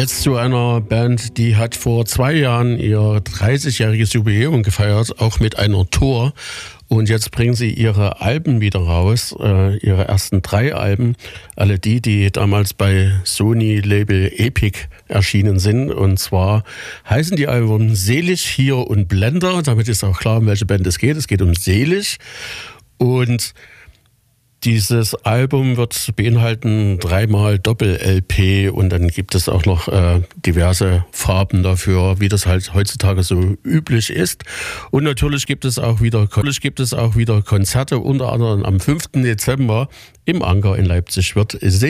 jetzt zu einer Band, die hat vor 2 Jahren ihr 30-jähriges Jubiläum gefeiert, auch mit einer Tour. Und jetzt bringen sie ihre Alben wieder raus, ihre ersten 3 Alben. Alle die damals bei Sony-Label Epic erschienen sind. Und zwar heißen die Alben Selig, Hier und Blender. Damit ist auch klar, um welche Band es geht. Es geht um Selig. Und dieses Album wird beinhalten 3-mal Doppel-LP und dann gibt es auch noch diverse Farben dafür, wie das halt heutzutage so üblich ist. Und natürlich gibt es auch wieder Konzerte, unter anderem am 5. Dezember im Anker in Leipzig wird